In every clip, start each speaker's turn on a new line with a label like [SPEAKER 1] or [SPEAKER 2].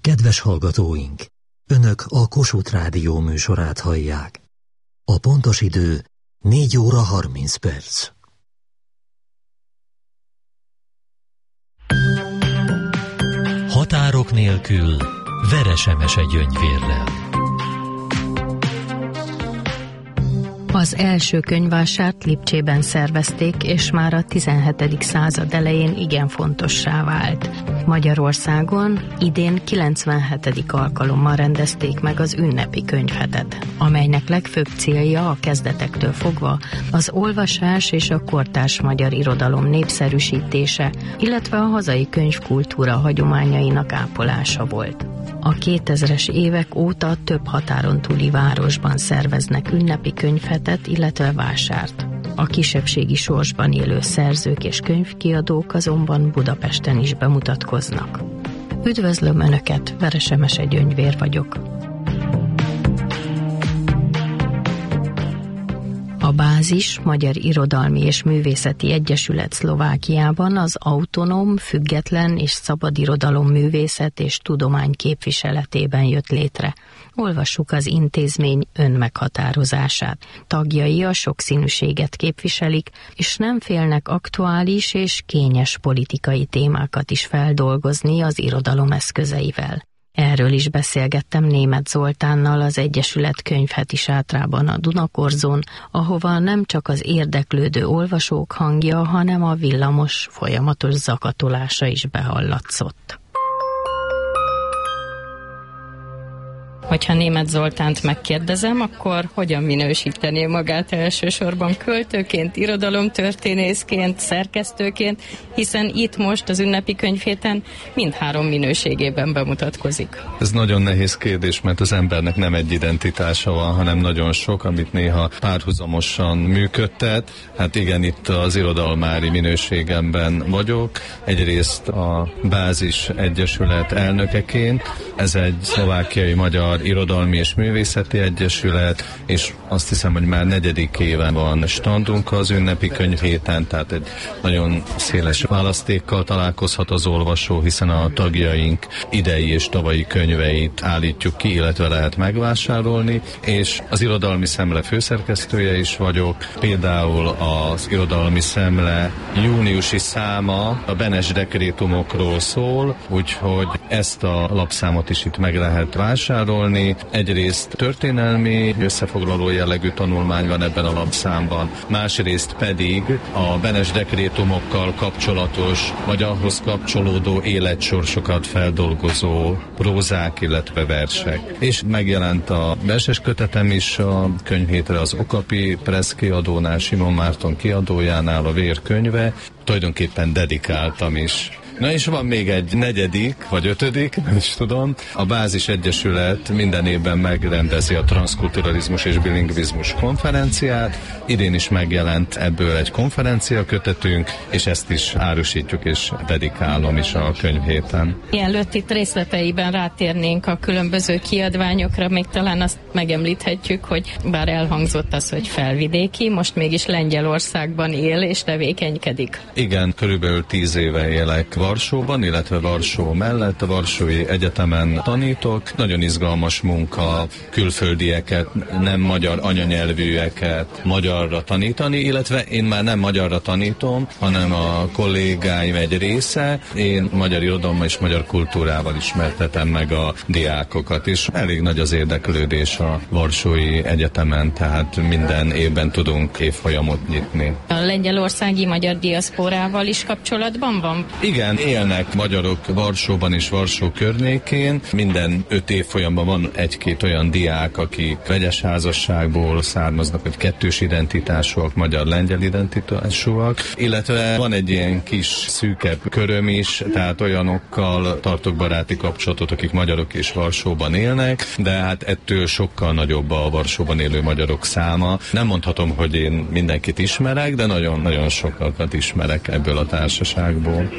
[SPEAKER 1] Kedves hallgatóink! Önök a Kossuth Rádió műsorát hallják. A pontos idő 4 óra 30 perc. Határok nélkül Veresemese Gyöngyvérrel.
[SPEAKER 2] Az első könyvvásárt Lipcsében szervezték, és már a 17. század elején igen fontossá vált. Magyarországon idén 97. alkalommal rendezték meg az ünnepi könyvhetet, amelynek legfőbb célja a kezdetektől fogva az olvasás és a kortárs magyar irodalom népszerűsítése, illetve a hazai könyvkultúra hagyományainak ápolása volt. A 2000-es évek óta több határon túli városban szerveznek ünnepi könyvhetet, illetve vásárt. A kisebbségi sorsban élő szerzők és könyvkiadók azonban Budapesten is bemutatkoznak. Üdvözlöm Önöket, Veresemese Gyöngyvér vagyok. A Bázis Magyar Irodalmi és Művészeti Egyesület Szlovákiában az autonóm, független és szabad irodalom művészet és tudomány képviseletében jött létre. Olvassuk az intézmény önmeghatározását. Tagjai a sokszínűséget képviselik, és nem félnek aktuális és kényes politikai témákat is feldolgozni az irodalom eszközeivel. Erről is beszélgettem Németh Zoltánnal az Egyesület könyvheti sátrában a Dunakorzón, ahova nem csak az érdeklődő olvasók hangja, hanem a villamos folyamatos zakatolása is behallatszott. Hogyha Németh Zoltánt megkérdezem, akkor hogyan minősítené magát elsősorban költőként, irodalomtörténészként, szerkesztőként, hiszen itt most az ünnepi könyvhéten mindhárom minőségében bemutatkozik.
[SPEAKER 3] Ez nagyon nehéz kérdés, mert az embernek nem egy identitása van, hanem nagyon sok, amit néha párhuzamosan működtet. Hát igen, itt az irodalmári minőségemben vagyok. Egyrészt a Bázis Egyesület elnökeként, ez egy szlovákiai magyar irodalmi és művészeti egyesület, és azt hiszem, hogy már 4. éven van standunk az ünnepi könyvhéten, tehát egy nagyon széles választékkal találkozhat az olvasó, hiszen a tagjaink idei és tavalyi könyveit állítjuk ki, illetve lehet megvásárolni, és az Irodalmi Szemle főszerkesztője is vagyok. Például az Irodalmi Szemle júniusi száma a Benes dekrétumokról szól, úgyhogy ezt a lapszámot is itt meg lehet vásárolni. Egyrészt történelmi összefoglaló jellegű tanulmány van ebben a lapszámban, másrészt pedig a Benes dekrétumokkal kapcsolatos, vagy ahhoz kapcsolódó életsorsokat feldolgozó prózák, illetve versek. És megjelent a verses kötetem is a könyvhétre az Okapi Press kiadónál, Simon Márton kiadójánál, a Vér könyve, tulajdonképpen dedikáltam is. Na és van még egy 4. vagy 5., nem is tudom. A Bázis Egyesület minden évben megrendezi a transzkulturalizmus és bilingvizmus konferenciát. Idén is megjelent ebből egy konferencia kötetünk, és ezt is árusítjuk és dedikálom is a könyvhéten. Mielőtt
[SPEAKER 2] itt részleteiben rátérnénk a különböző kiadványokra, még talán azt megemlíthetjük, hogy bár elhangzott az, hogy felvidéki, most mégis Lengyelországban él és tevékenykedik.
[SPEAKER 3] Igen, körülbelül 10 éve élek Varsóban, illetve Varsó mellett, a Varsói Egyetemen tanítok. Nagyon izgalmas munka külföldieket, nem magyar anyanyelvűeket magyarra tanítani, illetve én már nem magyarra tanítom, hanem a kollégáim egy része. Én magyar irodalommal és magyar kultúrával ismertetem meg a diákokat, és elég nagy az érdeklődés a Varsói Egyetemen, tehát minden évben tudunk évfolyamot nyitni.
[SPEAKER 2] A lengyelországi magyar diaszporával is kapcsolatban van?
[SPEAKER 3] Igen, élnek magyarok Varsóban és Varsó környékén. Minden 5 évfolyamban van 1-2 olyan diák, akik vegyes házasságból származnak, vagy kettős identitásúak, magyar-lengyel identitásúak. Illetve van egy ilyen kis szűkebb köröm is, tehát olyanokkal tartok baráti kapcsolatot, akik magyarok és Varsóban élnek, de hát ettől sokkal nagyobb a Varsóban élő magyarok száma. Nem mondhatom, hogy én mindenkit ismerek, de nagyon-nagyon sokakat ismerek ebből a társaságból.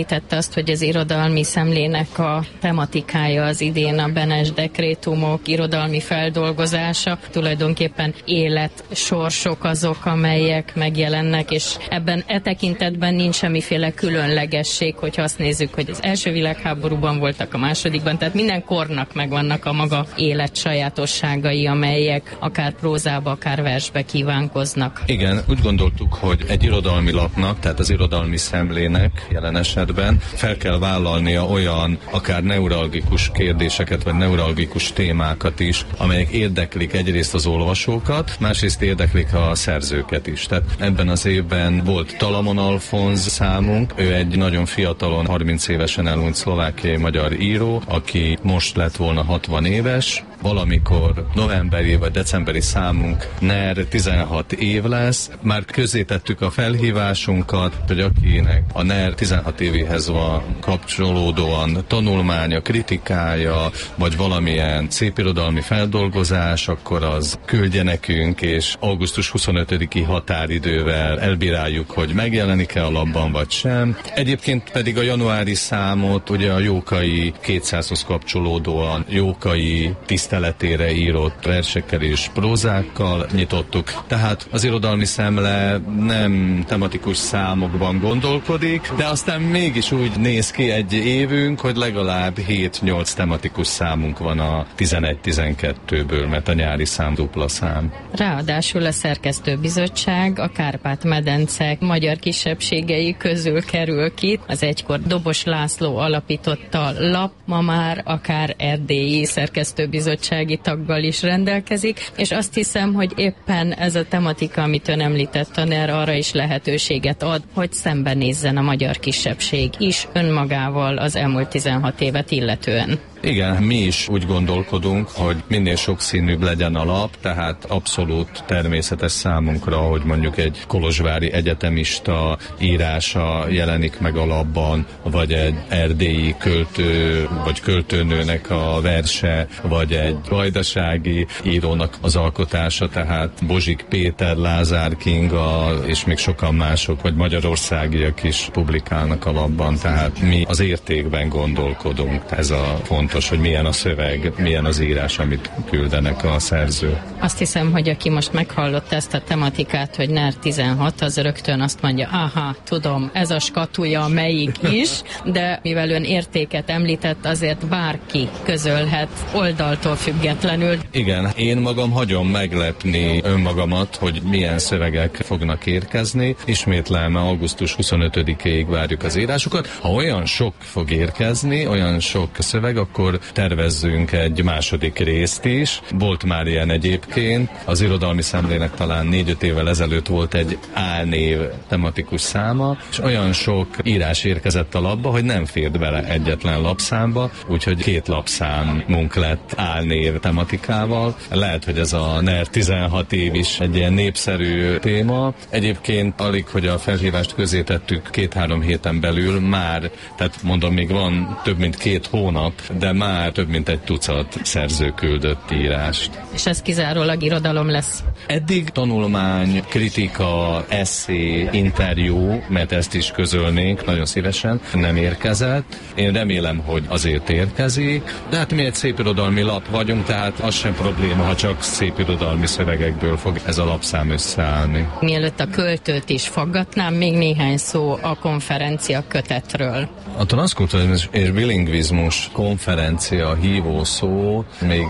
[SPEAKER 2] említette azt, hogy az irodalmi szemlének a tematikája az idén a Benes dekrétumok irodalmi feldolgozása. Tulajdonképpen életsorsok azok, amelyek megjelennek, és ebben tekintetben nincs semmiféle különlegesség, hogyha azt nézzük, hogy az első világháborúban voltak, a másodikban, tehát minden kornak megvannak a maga élet sajátosságai, amelyek akár prózába, akár versbe kívánkoznak.
[SPEAKER 3] Igen, úgy gondoltuk, hogy egy irodalmi lapnak, tehát az irodalmi szemlének jelen esetben fel kell vállalnia olyan akár neuralgikus kérdéseket, vagy neuralgikus témákat is, amelyek érdeklik egyrészt az olvasókat, másrészt érdeklik a szerzőket is. Tehát ebben az évben volt Talamon Alfonz számunk, ő egy nagyon fiatalon, 30 évesen elhunyt szlovákiai magyar író, aki most lett volna 60 éves, valamikor novemberi vagy decemberi számunk NER 16 év lesz. Már közzétettük a felhívásunkat, hogy akinek a NER 16 évéhez van kapcsolódóan tanulmánya, kritikája, vagy valamilyen szépirodalmi feldolgozás, akkor az küldje nekünk, és augusztus 25-i határidővel elbíráljuk, hogy megjelenik-e a lapban, vagy sem. Egyébként pedig a januári számot ugye a Jókai 200-hoz kapcsolódóan Jókai tiszteletére írott versekkel és prózákkal nyitottuk. Tehát az irodalmi szemle nem tematikus számokban gondolkodik, de aztán mégis úgy néz ki egy évünk, hogy legalább 7-8 tematikus számunk van a 11-12-ből, mert a nyári szám dupla szám.
[SPEAKER 2] Ráadásul a szerkesztőbizottság a Kárpát-medence magyar kisebbségei közül kerül ki. Az egykor Dobos László alapította lap, ma már akár erdélyi szerkesztőbizottsági taggal is rendelkezik, és azt hiszem, hogy éppen ez a tematika, amit ön említett, a NER arra is lehetőséget ad, hogy szembenézzen a magyar kisebbség is önmagával az elmúlt 16 évet illetően.
[SPEAKER 3] Igen, mi is úgy gondolkodunk, hogy minél sokszínűbb legyen a lap, tehát abszolút természetes számunkra, hogy mondjuk egy kolozsvári egyetemista írása jelenik meg a lapban, vagy egy erdélyi költő, vagy költőnőnek a verse, vagy egy vajdasági írónak az alkotása, tehát Bozsik Péter, Lázár Kinga, és még sokan mások, vagy magyarországiak is publikálnak a lapban, tehát mi az értékben gondolkodunk. Ez a fontos, hogy milyen a szöveg, milyen az írás, amit küldenek a szerző.
[SPEAKER 2] Azt hiszem, hogy aki most meghallotta ezt a tematikát, hogy NER 16, az rögtön azt mondja, aha, tudom, ez a skatúja melyik is, de mivel ön értéket említett, azért bárki közölhet oldaltól függetlenül.
[SPEAKER 3] Igen, én magam hagyom meglepni önmagamat, hogy milyen szövegek fognak érkezni. Ismétlem, augusztus 25-ig várjuk az írásokat. Ha olyan sok fog érkezni, olyan sok szöveg, akkor tervezzünk egy második részt is. Volt már ilyen egyébként. Az irodalmi szemlének talán 4-5 évvel ezelőtt volt egy álnév tematikus száma, és olyan sok írás érkezett a lapba, hogy nem fért bele egyetlen lapszámba, úgyhogy 2 lapszámunk lett álnév tematikával. Lehet, hogy ez a NER 16 év is egy ilyen népszerű téma. Egyébként alig, hogy a felhívást közzétettük 2-3 héten belül már, tehát mondom, még van több mint 2 hónap, de már több mint egy tucat szerző küldött írást.
[SPEAKER 2] És ez kizárólag irodalom lesz?
[SPEAKER 3] Eddig tanulmány, kritika, esszé, interjú, mert ezt is közölnénk nagyon szívesen, nem érkezett. Én remélem, hogy azért érkezik, de hát mi egy szépirodalmi lap vagyunk, tehát az sem probléma, ha csak szépirodalmi szövegekből fog ez a lapszám összeállni.
[SPEAKER 2] Mielőtt a költőt is faggatnám, még néhány szó a konferencia kötetről.
[SPEAKER 3] A transzkulturalizmus és bilingvizmus konferencia hívó szó még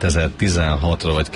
[SPEAKER 3] 2016-ra vagy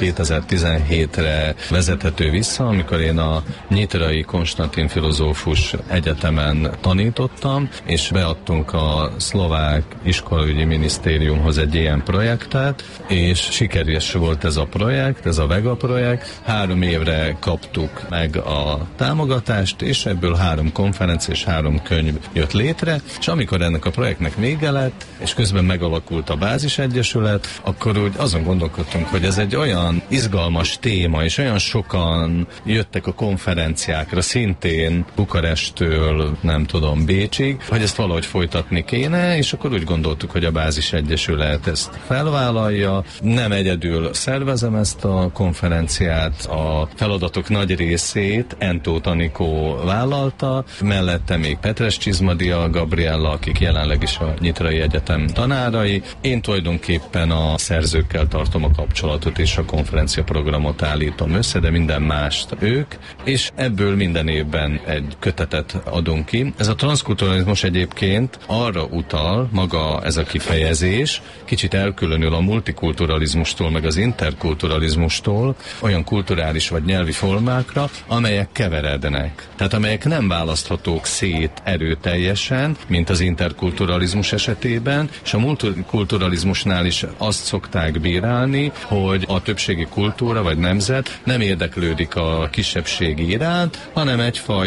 [SPEAKER 3] 2017-re vezethető vissza, amikor én a Nyitrai Konstantin Filozófus Egyetemen tanítottam, és beadtunk a szlovák iskolaügyi minisztériumhoz egy ilyen projektet, és sikeres volt ez a projekt, ez a Vega projekt. 3 évre kaptuk meg a támogatást, és ebből 3 konferencia és 3 könyv jött létre, és amikor ennek a projektnek vége lett, és közben megalakult megalakult a Bázisegyesület, akkor úgy azon gondolkodtunk, hogy ez egy olyan izgalmas téma, és olyan sokan jöttek a konferenciákra, szintén Bukarestől, nem tudom, Bécsig, hogy ezt valahogy folytatni kéne, és akkor úgy gondoltuk, hogy a Bázisegyesület ezt felvállalja. Nem egyedül szervezem ezt a konferenciát, a feladatok nagy részét Entóth Anikó vállalta, mellette még Petres Csizmadia, Gabriella, akik jelenleg is a Nyitrai Egyetem tanárai. Én tulajdonképpen a szerzőkkel tartom a kapcsolatot, és a konferenciaprogramot állítom össze, de minden mást ők, és ebből minden évben egy kötetet adunk ki. Ez a transzkulturalizmus egyébként arra utal, maga ez a kifejezés, kicsit elkülönül a multikulturalizmustól, meg az interkulturalizmustól, olyan kulturális vagy nyelvi formákra, amelyek keverednek. Tehát amelyek nem választhatók szét erőteljesen, mint az interkulturalizmus esetében, és a multikulturalizmusnál is azt szokták bírálni, hogy a többségi kultúra vagy nemzet nem érdeklődik a kisebbségi iránt, hanem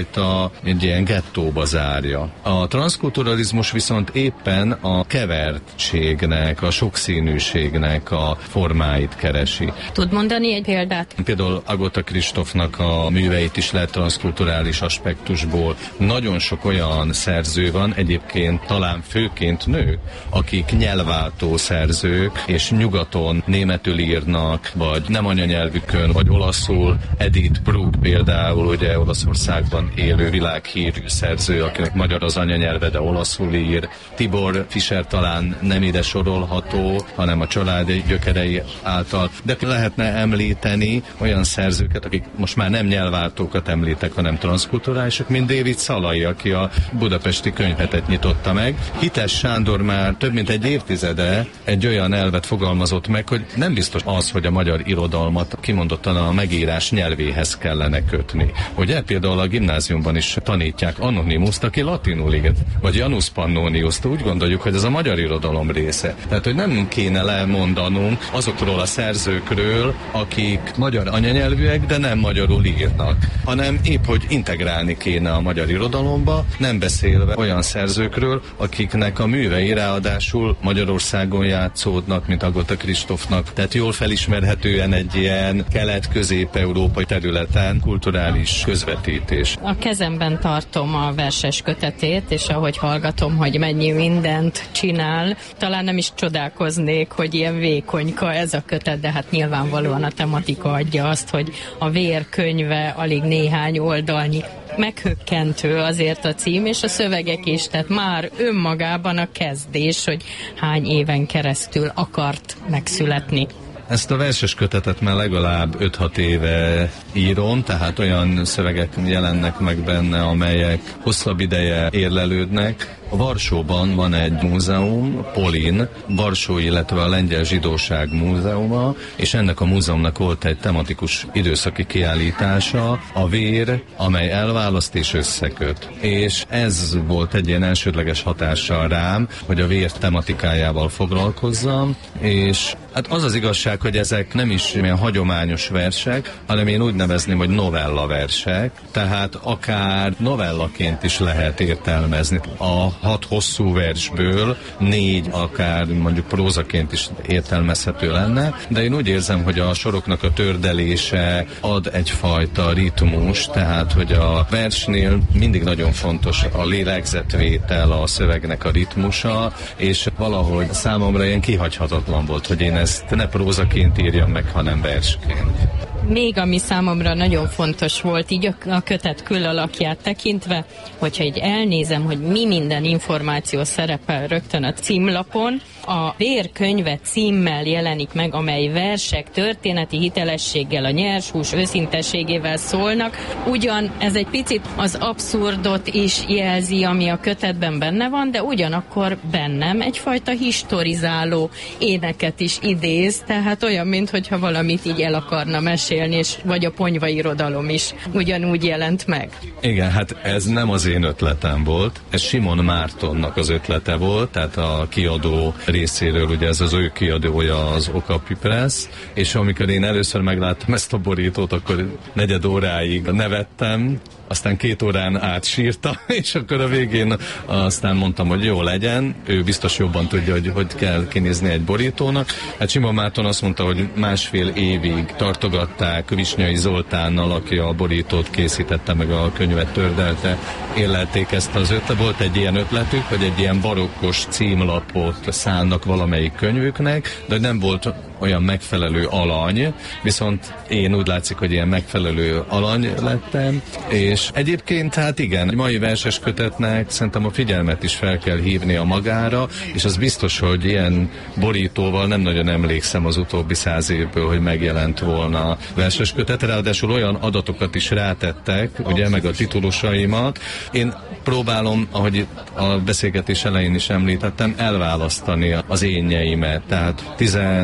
[SPEAKER 3] egy ilyen gettóba zárja. A transzkulturalizmus viszont éppen a kevertségnek, a sokszínűségnek a formáit keresi.
[SPEAKER 2] Tud mondani egy példát?
[SPEAKER 3] Például Agota Kristófnak a műveit is lehet transzkulturális aspektusból. Nagyon sok olyan szerző van, egyébként talán főként nők, akik nyelvváltó szerzők, és nyugaton németül írnak, vagy nem anyanyelvükön, vagy olaszul. Edith Bruck például, ugye Olaszországban élő világhírű szerző, akinek magyar az anyanyelve, de olaszul ír. Tibor Fischer talán nem ide sorolható, hanem a családi gyökerei által. De lehetne említeni olyan szerzőket, akik most már nem nyelvváltókat említek, hanem transzkulturálisok, mint David Szalai, aki a budapesti könyvhetet nyitotta meg. Hites Sándor már több mint egy évtizede egy olyan elvet fogalmazott meg, hogy nem biztos az, hogy a magyar irodalmat kimondottan a megírás nyelvéhez kellene kötni. Ugye például a gimnáziumban is tanítják Anonymuszt, aki latinul írt, vagy Janus Pannoniust, úgy gondoljuk, hogy ez a magyar irodalom része. Tehát, hogy nem kéne lemondanunk azokról a szerzőkről, akik magyar anyanyelvűek, de nem magyarul írnak, hanem épp, hogy integrálni kéne a magyar irodalomba, nem beszélve olyan szerzőkről, akiknek a művei ráadásul Magyarországon játszódnak, mint Agota Kristófnak, tehát jól felismerhetően egy ilyen kelet-közép-európai területen kulturális közvetítés.
[SPEAKER 2] A kezemben tartom a verses kötetét, és ahogy hallgatom, hogy mennyi mindent csinál, talán nem is csodálkoznék, hogy ilyen vékonyka ez a kötet, de hát nyilvánvalóan a tematika adja azt, hogy a vér könyve alig néhány oldalnyi. Meghökkentő azért a cím, és a szövegek is, tehát már önmagában a kezdés, hogy hány éven keresztül akart megszületni.
[SPEAKER 3] Ezt a verses kötetet már legalább 5-6 éve írom, tehát olyan szövegek jelennek meg benne, amelyek hosszabb ideje érlelődnek. A Varsóban van egy múzeum, Polin, Varsó, illetve a Lengyel Zsidóság múzeuma, és ennek a múzeumnak volt egy tematikus időszaki kiállítása, a vér, amely elválaszt és összeköt. És ez volt egy ilyen elsődleges hatással rám, hogy a vér tematikájával foglalkozzam, és hát az az igazság, hogy ezek nem is ilyen hagyományos versek, hanem én úgy nevezném, hogy novella versek, tehát akár novellaként is lehet értelmezni. A 6 hosszú versből 4 akár mondjuk prózaként is értelmezhető lenne, de én úgy érzem, hogy a soroknak a tördelése ad egyfajta ritmus, tehát hogy a versnél mindig nagyon fontos a lélegzetvétel, a szövegnek a ritmusa, és valahogy számomra ilyen kihagyhatatlan volt, hogy én ezt ne prózaként írjam meg, hanem versként.
[SPEAKER 2] Még ami számomra nagyon fontos volt, így a kötet külalakját tekintve, hogyha így elnézem, hogy mi minden információ szerepel rögtön a címlapon, a Vérkönyve címmel jelenik meg, amely versek történeti hitelességgel, a nyershús őszinteségével szólnak. Ugyan ez egy picit az abszurdot is jelzi, ami a kötetben benne van, de ugyanakkor bennem egyfajta historizáló éneket is idéz, tehát olyan, mintha valamit így el akarna mesélni, és vagy a ponyvairodalom is ugyanúgy jelent meg.
[SPEAKER 3] Igen, hát ez nem az én ötletem volt, ez Simon Mártonnak az ötlete volt, tehát a kiadó részéről, ugye ez az ő kiadója az Okapi Press, és amikor én először megláttam ezt a borítót, akkor 4 óráig nevettem aztán 2 órán átsírta, és akkor a végén aztán mondtam, hogy jó legyen, ő biztos jobban tudja, hogy kell kinézni egy borítónak. Hát Simon Márton azt mondta, hogy 1,5 évig tartogatták Visnyai Zoltánnal, aki a borítót készítette, meg a könyvet tördelte, érlelték ezt az ötlet. Volt egy ilyen ötletük, hogy egy ilyen barokkos címlapot szánnak valamelyik könyvüknek, de nem volt olyan megfelelő alany, viszont én úgy látszik, hogy ilyen megfelelő alany lettem, és egyébként hát igen, mai verses kötetnek szerintem a figyelmet is fel kell hívni a magára, és az biztos, hogy ilyen borítóval nem nagyon emlékszem az utóbbi 100 évből, hogy megjelent volna verses kötet, ráadásul olyan adatokat is rátettek, ugye, meg a titulusaimat. Én próbálom, ahogy a beszélgetés elején is említettem, elválasztani az énjeimet, tehát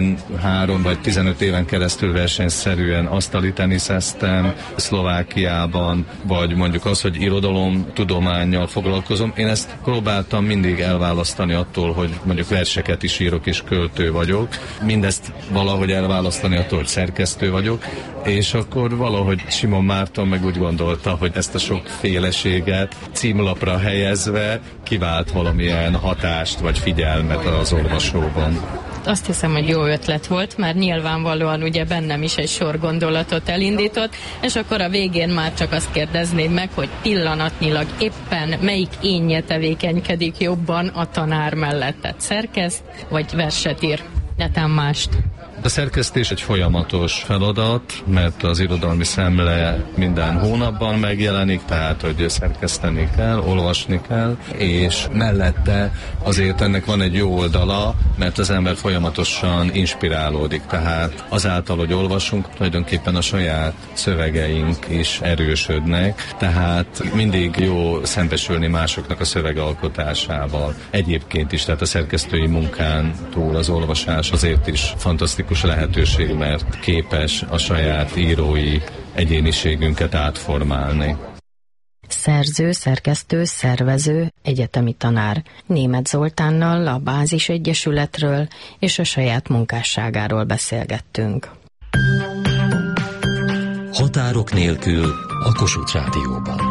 [SPEAKER 3] 13 vagy 15 éven keresztül versenyszerűen asztali teniszeztem Szlovákiában, vagy mondjuk az, hogy irodalomtudománnyal foglalkozom. Én ezt próbáltam mindig elválasztani attól, hogy mondjuk verseket is írok és költő vagyok. Mindezt valahogy elválasztani attól, hogy szerkesztő vagyok, és akkor valahogy Simon Márton meg úgy gondolta, hogy ezt a sokféleséget címlapra helyezve kivált valamilyen hatást vagy figyelmet az olvasóban.
[SPEAKER 2] Azt hiszem, hogy jó ötlet volt, mert nyilvánvalóan ugye bennem is egy sor gondolatot elindított, és akkor a végén már csak azt kérdezném meg, hogy pillanatnyilag éppen melyik énje tevékenykedik jobban a tanár mellett, tehát szerkeszt, vagy verset ír, netán mást.
[SPEAKER 3] A szerkesztés egy folyamatos feladat, mert az irodalmi szemle minden hónapban megjelenik, tehát hogy szerkeszteni kell, olvasni kell, és mellette azért ennek van egy jó oldala, mert az ember folyamatosan inspirálódik, tehát azáltal, hogy olvasunk, tulajdonképpen a saját szövegeink is erősödnek, tehát mindig jó szembesülni másoknak a szövegalkotásával. Egyébként is, tehát a szerkesztői munkán túl az olvasás azért is fantasztikus lehetőség, mert képes a saját írói egyéniségünket átformálni.
[SPEAKER 2] Szerző, szerkesztő, szervező, egyetemi tanár. Németh Zoltánnal a Bázis Egyesületről és a saját munkásságáról beszélgettünk.
[SPEAKER 1] Határok nélkül a Kossuth Rádióban.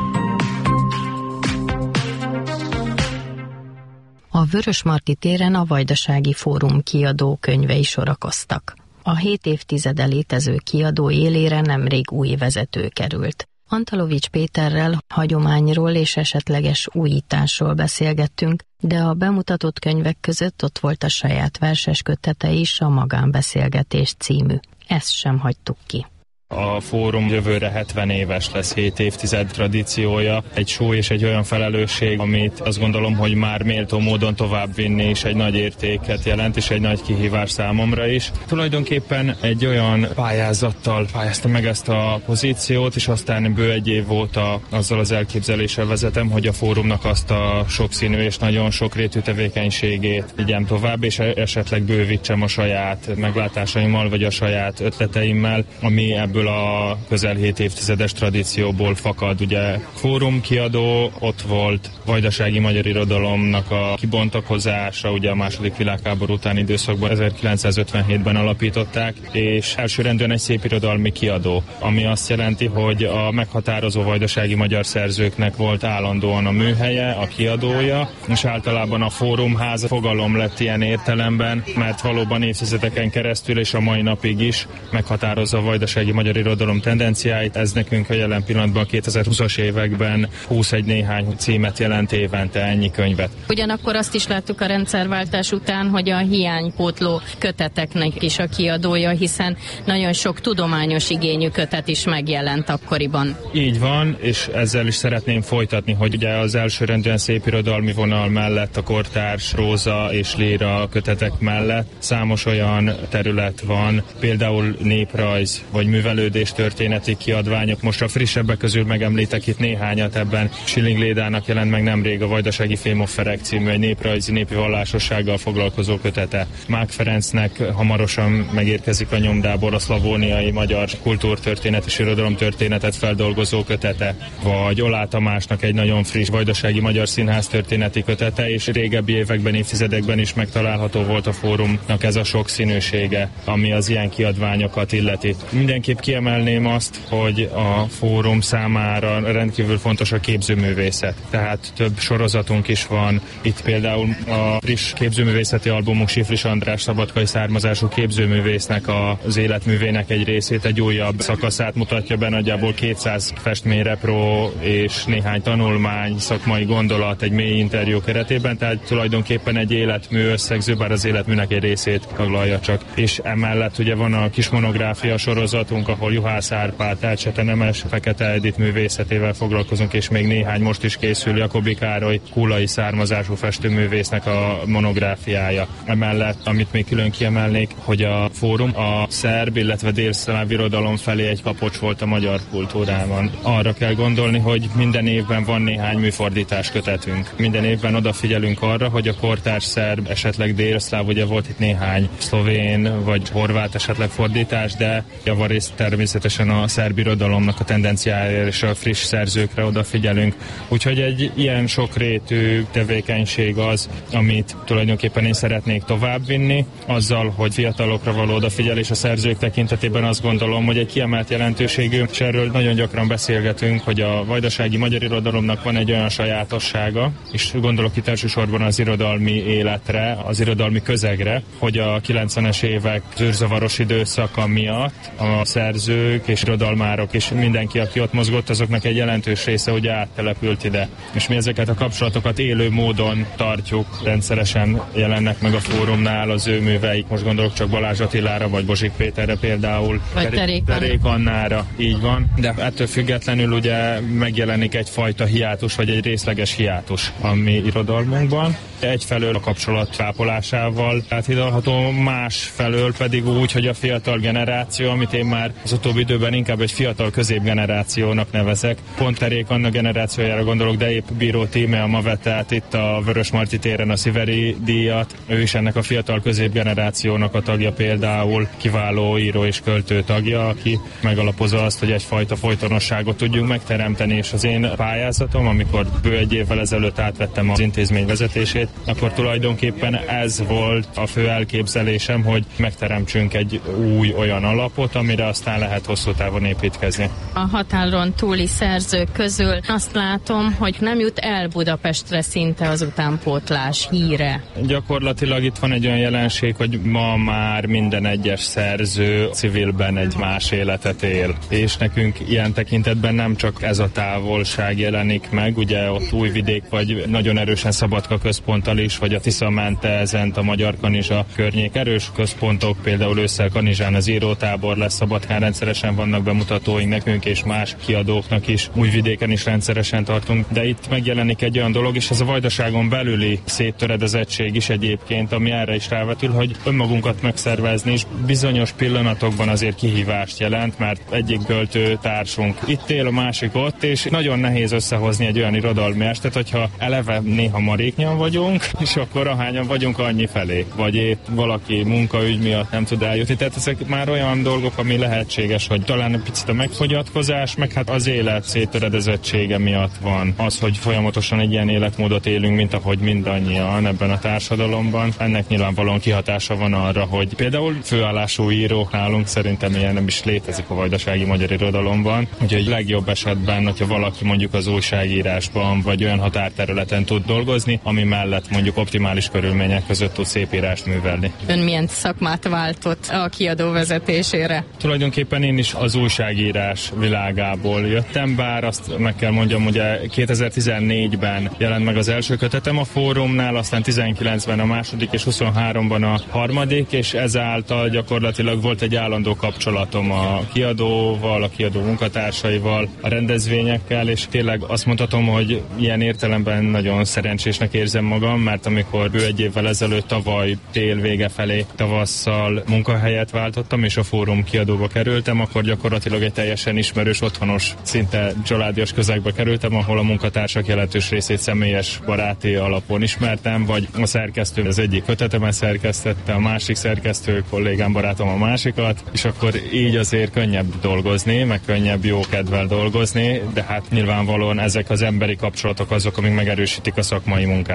[SPEAKER 2] A Vörösmarty téren a Vajdasági Fórum kiadó könyvei sorakoztak. A 7 évtizede létező kiadó élére nemrég új vezető került. Antalovics Péterrel hagyományról és esetleges újításról beszélgettünk, de a bemutatott könyvek között ott volt a saját verses kötete is, a Magánbeszélgetés című. Ezt sem hagytuk ki.
[SPEAKER 4] A fórum jövőre 70 éves lesz, 7 évtized tradíciója. Egy súly és egy olyan felelősség, amit azt gondolom, hogy már méltó módon továbbvinni is egy nagy értéket jelent, és egy nagy kihívás számomra is. Tulajdonképpen egy olyan pályázattal pályáztam meg ezt a pozíciót, és aztán bő egy év óta azzal az elképzeléssel vezetem, hogy a fórumnak azt a sokszínű és nagyon sokrétű tevékenységét vigyem tovább, és esetleg bővítsem a saját meglátásaimmal, vagy a saját ötleteimmel, ami ebből a közel 7 évtizedes tradícióból fakad. Ugye fórum kiadó, ott volt vajdasági magyar irodalomnak a kibontakozása, ugye a második világháború utáni időszakban 1957-ben alapították, és elsőrendűen egy szépirodalmi kiadó, ami azt jelenti, hogy a meghatározó vajdasági magyar szerzőknek volt állandóan a műhelye, a kiadója, és általában a fórumház fogalom lett ilyen értelemben, mert valóban évtizedeken keresztül és a mai napig is meghatározza a vajdasági magyar irodalom tendenciáit. Ez nekünk a jelen pillanatban 2020-as években 21 néhány címet jelent évente, ennyi könyvet.
[SPEAKER 2] Ugyanakkor azt is láttuk a rendszerváltás után, hogy a hiánypótló köteteknek is a kiadója, hiszen nagyon sok tudományos igényű kötet is megjelent akkoriban.
[SPEAKER 4] Így van, és ezzel is szeretném folytatni, hogy ugye az elsőrendűen szépirodalmi vonal mellett a kortárs próza és líra kötetek mellett számos olyan terület van, például néprajz vagy művelődés történeti kiadványok. Most a frissebbek közül megemlítek itt néhányat, ebben Schilling Lédának jelent meg nemrég a Vajdasági Fémofferek című egy néprajzi népi vallásossággal foglalkozó kötete. Mák Ferencnek hamarosan megérkezik a nyomdából a szlavóniai magyar kultúrtörténet és irodalomtörténetet feldolgozó kötete, vagy Olá Tamásnak egy nagyon friss vajdasági magyar színház történeti kötete, és régebbi években, évtizedekben is megtalálható volt a fórumnak ez a sokszínűsége, ami az ilyen kiadványokat illeti. Mindenképp kiemelném azt, hogy a fórum számára rendkívül fontos a képzőművészet. Tehát több sorozatunk is van. Itt például a friss képzőművészeti albumunk Siflis András szabadkai származású képzőművésznek az életművének egy részét, egy újabb szakaszát mutatja be, nagyjából 200 festményrepró és néhány tanulmány, szakmai gondolat egy mély interjú keretében, tehát tulajdonképpen egy életmű összegző, bár az életműnek egy részét taglalja csak. És emellett ugye van a kis monográfia sorozatunk, ahol Juhász Árpád, Elcsete Nemes, Fekete Edith művészetével foglalkozunk, és még néhány most is készül Jakobi Károly kulai származású festőművésznek a monográfiája. Emellett, amit még külön kiemelnék, hogy a fórum a szerb, illetve délszláv irodalom felé egy kapocs volt a magyar kultúrában. Arra kell gondolni, hogy minden évben van néhány műfordítás kötetünk. Minden évben odafigyelünk arra, hogy a kortárs szerb, esetleg délszláv, ugye volt itt néhány szlovén vagy horvát esetleg fordítás, de javarészt természetesen a szerb irodalomnak a tendenciájára és a friss szerzőkre odafigyelünk. Úgyhogy egy ilyen sokrétű tevékenység az, amit tulajdonképpen én szeretnék továbbvinni, azzal, hogy fiatalokra való odafigyelés a szerzők tekintetében azt gondolom, hogy egy kiemelt jelentőségű, és erről nagyon gyakran beszélgetünk, hogy a vajdasági magyar irodalomnak van egy olyan sajátossága, és gondolok itt elsősorban az irodalmi életre, az irodalmi közegre, hogy a 90-es évek zűrzavaros időszaka miatt a szerzők és irodalmárok és mindenki, aki ott mozgott, azoknak egy jelentős része ugye áttelepült ide. És mi ezeket a kapcsolatokat élő módon tartjuk, rendszeresen jelennek meg a fórumnál az ő műveik, most gondolok csak Balázs Attilára, vagy Bozsik Péterre például,
[SPEAKER 2] vagy
[SPEAKER 4] Derék Annára, így van, de ettől függetlenül ugye megjelenik egyfajta hiátus, vagy egy részleges hiátus a mi irodalmunkban. Egyfelől a kapcsolat ápolásával áthidalható, másfelől pedig úgy, hogy a fiatal generáció, amit én már az utóbbi időben inkább egy fiatal középgenerációnak nevezek. Pont Derék Anna generációjára gondolok, de épp Bíró Tímea ma vette át itt a Vörösmarty téren a Sziveri díjat. Ő is ennek a fiatal középgenerációnak a tagja, például kiváló író és költő tagja, aki megalapozza azt, hogy egyfajta folytonosságot tudjunk megteremteni, és az én pályázatom, amikor bő egy évvel ezelőtt átvettem az intézmény vezetését, akkor tulajdonképpen ez volt a fő elképzelésem, hogy megteremtsünk egy új olyan alapot, amire aztán lehet hosszú távon építkezni.
[SPEAKER 2] A határon túli szerzők közül azt látom, hogy nem jut el Budapestre szinte az utánpótlás híre.
[SPEAKER 4] Gyakorlatilag itt van egy olyan jelenség, hogy ma már minden egyes szerző civilben egy más életet él. És nekünk ilyen tekintetben nem csak ez a távolság jelenik meg, ugye ott Újvidék vagy nagyon erősen Szabadka központtal is, vagy a Tisza-Mente, Zent, a Magyar Kanizsa környék erős központok, például ősszel Kanizsán az írótábor lesz, Szabadkán rendszeresen vannak bemutatóink nekünk és más kiadóknak is, Újvidéken is rendszeresen tartunk, de itt megjelenik egy olyan dolog, és ez a Vajdaságon belüli széttöredezettség is egyébként, ami erre is rávetül, hogy önmagunkat megszervezni, és bizonyos pillanatokban azért kihívást jelent, mert egyik költő társunk itt él, a másik ott, és nagyon nehéz összehozni egy olyan irodalmi estet, hogyha eleve néha maréknyan vagyunk, és akkor ahányan vagyunk annyi felé, vagy itt valaki munkaügy miatt nem tud eljutni. Tehát ezek már olyan dolgok, ami lehetséges, hogy talán egy picit a megfogyatkozás, meg hát az élet széttöredezettsége miatt van. Az, hogy folyamatosan egy ilyen életmódot élünk, mint ahogy mindannyian ebben a társadalomban. Ennek nyilvánvalóan kihatása van arra, hogy például főállású írók nálunk szerintem ilyen nem is létezik a vajdasági magyar irodalomban. Úgyhogy legjobb esetben, hogyha valaki mondjuk az újságírásban vagy olyan határterületen tud dolgozni, ami mellett mondjuk optimális körülmények között tud szép írást művelni.
[SPEAKER 2] Ön milyen szakmát váltott a kiadó vezetésére?
[SPEAKER 4] Tulajdonképpen én is az újságírás világából jöttem, bár azt meg kell mondjam, ugye 2014-ben jelent meg az első kötetem a fórumnál, aztán 19-ben a második és 23-ban a harmadik, és ezáltal gyakorlatilag volt egy állandó kapcsolatom a kiadóval, a kiadó munkatársaival, a rendezvényekkel, és tényleg azt mondhatom, hogy ilyen értelemben nagyon szerencsésnek érzem magam, mert amikor bő egy évvel ezelőtt tavaly tél vége felé tavasszal munkahelyet váltottam, és a fórum kiadóba kerültem, akkor gyakorlatilag egy teljesen ismerős, otthonos, szinte családias közegbe kerültem, ahol a munkatársak jelentős részét személyes baráti alapon ismertem, vagy a szerkesztő az egyik kötetemet szerkesztette, a másik szerkesztő kollégám, barátom a másikat, és akkor így azért könnyebb dolgozni, meg könnyebb jó kedvel dolgozni, de hát nyilvánvalóan ezek az emberi kapcsolatok azok, amik megerősítik a szakmai munkát.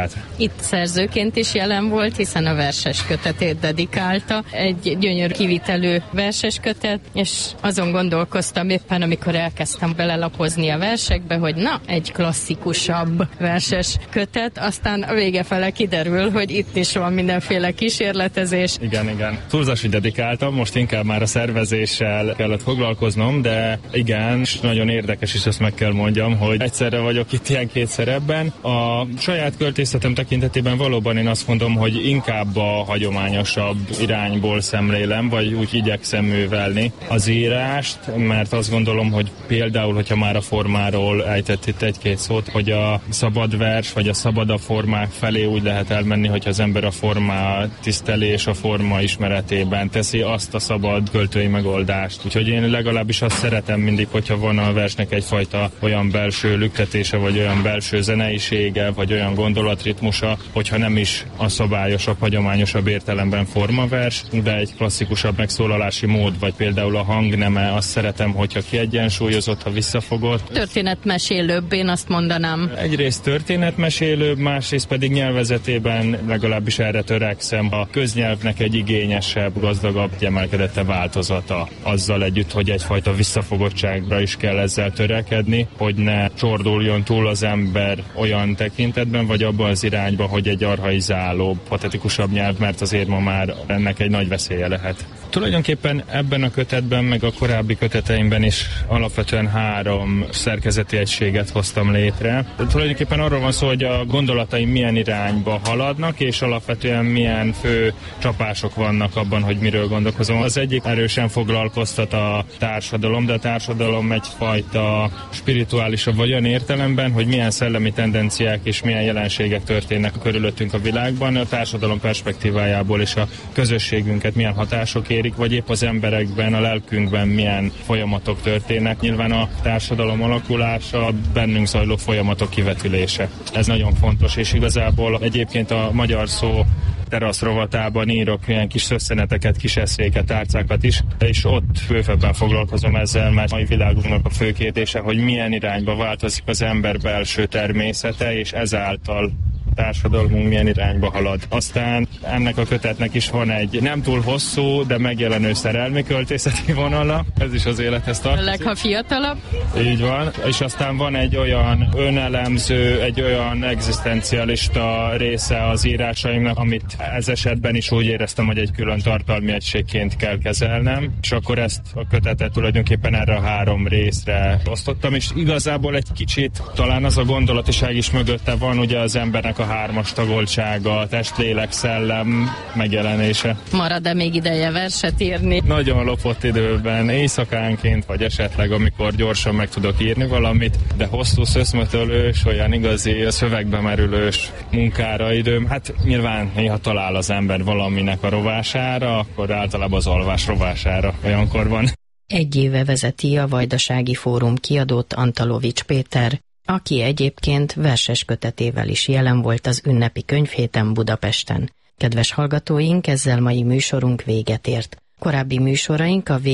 [SPEAKER 2] Itt szerzőként is jelen volt, hiszen a verses kötetét dedikálta. Egy gyönyörű kivitelű verses kötet, és azon gondolkoztam éppen, amikor elkezdtem belelapozni a versekbe, hogy na, egy klasszikusabb verses kötet, aztán a vége fele kiderül, hogy itt is van mindenféle kísérletezés.
[SPEAKER 4] Igen. Túlzásig dedikáltam, most inkább már a szervezéssel kellett foglalkoznom, de igen, és nagyon érdekes is, ezt meg kell mondjam, hogy egyszerre vagyok itt ilyen két szerepben. A saját költészetem tekintetében valóban én azt mondom, hogy inkább a hagyományosabb irányból szemlélem, vagy úgy igyekszem művelni az írást, mert azt gondolom, hogy például, hogyha már a formáról ejtett itt egy-két szót, hogy a szabad vers, vagy a szabad a formák felé úgy lehet elmenni, hogyha az ember a formá tiszteli és a forma ismeretében teszi azt a szabad költői megoldást. Úgyhogy én legalábbis azt szeretem mindig, hogyha van a versnek egyfajta olyan belső lüktetése, vagy olyan belső zeneisége, vagy olyan gondolatritmusa, hogyha nem is a szabályosabb, hagyományosabb értelemben formavers, de egy klasszikusabb megszólalási mód, vagy például a hangneme, azt szeretem, hogyha kiegyensúlyozott, ha visszafogott.
[SPEAKER 2] Történetmesélőbb, én azt mondanám.
[SPEAKER 4] Egyrészt történetmesélőbb, másrészt pedig nyelvezetében legalábbis erre törekszem. A köznyelvnek egy igényesebb, gazdagabb, emelkedette változata. Azzal együtt, hogy egyfajta visszafogottságra is kell ezzel törekedni, hogy ne csorduljon túl az ember olyan tekintetben, vagy abban az irányba, hogy egy archaizáló, patetikusabb nyelv, mert azért ma már ennek egy nagy veszélye lehet. Tulajdonképpen ebben a kötetben, meg a korábbi köteteimben is alapvetően 3 szerkezeti egységet hoztam létre. De tulajdonképpen arról van szó, hogy a gondolataim milyen irányba haladnak, és alapvetően milyen fő csapások vannak abban, hogy miről gondolkozom. Az egyik erősen foglalkoztat a társadalom, de a társadalom egyfajta spirituálisabb vagy olyan értelemben, hogy milyen szellemi tendenciák és milyen jelenségek történnek körülöttünk a világban, a társadalom perspektívájából és a közösségünket milyen hatások érik, vagy épp az emberekben, a lelkünkben milyen folyamatok történnek. Nyilván a társadalom alakulása, bennünk zajló folyamatok kivetülése. Ez nagyon fontos, és igazából egyébként a Magyar Szó terasz rovatában írok ilyen kis szösszeneteket, kis eszéket, tárcákat is, és ott főfebben foglalkozom ezzel, mert a mai világunknak a fő kérdése, hogy milyen irányba változik az ember belső természete, és ezáltal társadalmunk milyen irányba halad. Aztán ennek a kötetnek is van egy nem túl hosszú, de megjelenő szerelmi költészeti vonala. Ez is az élethez tartozik.
[SPEAKER 2] Ha fiatalabb.
[SPEAKER 4] Így van. És aztán van egy olyan önelemző, egy olyan egzisztencialista része az írásaimnak, amit ez esetben is úgy éreztem, hogy egy külön tartalmi egységként kell kezelnem. És akkor ezt a kötetet tulajdonképpen erre a 3 részre osztottam, és igazából egy kicsit talán az a gondolatiság is mögötte van, ugye az embernek a 3-as tagoltsága, test, lélek, szellem megjelenése.
[SPEAKER 2] Marad-e még ideje verset írni?
[SPEAKER 4] Nagyon lopott időben, éjszakánként, vagy esetleg amikor gyorsan meg tudok írni valamit, de hosszú szöszmötölős, olyan igazi szövegbe merülős munkára időm. Hát nyilván néha talál az ember valaminek a rovására, akkor általában az alvás rovására olyankor van.
[SPEAKER 2] Egy éve vezeti a Vajdasági Fórum kiadót Antalovics Péter, aki egyébként verses kötetével is jelen volt az ünnepi könyvhéten Budapesten. Kedves hallgatóink, ezzel mai műsorunk véget ért. Korábbi műsoraink a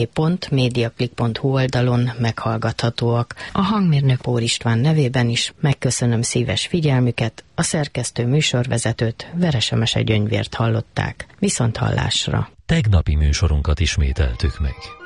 [SPEAKER 2] www.mediaclick.hu oldalon meghallgathatóak. A hangmérnök Pór István nevében is megköszönöm szíves figyelmüket, a szerkesztő műsorvezetőt, Veresemese Gyöngyvért hallották. Viszonthallásra!
[SPEAKER 1] Tegnapi műsorunkat ismételtük meg.